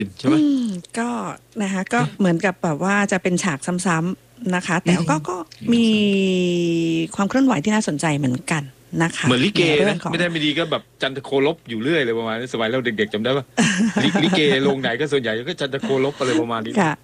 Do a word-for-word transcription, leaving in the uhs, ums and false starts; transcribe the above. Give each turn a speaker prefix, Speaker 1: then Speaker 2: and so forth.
Speaker 1: ใช่ไหม
Speaker 2: ก็นะคะก็เหมือนกับแบบว่าจะเป็นฉากซ้ำๆนะคะแต่ก็ก็มีความเคลื่อนไหวที่น่าสนใจเหมือนกันนะคะ
Speaker 1: เหมือนลิเก
Speaker 2: ในเรื่อง
Speaker 1: นะ
Speaker 2: ของ
Speaker 1: ไม่ได้ไม่ดีก็แบบจันทโคลบอยู่เรื่อยเลยประมาณนี้สมัยเราเด็กๆจำได้ปะลิลิเกโรงไหนก็ส่วนใหญ่ก็จันทโคลบอะไรประมาณนี้
Speaker 2: ค่ะ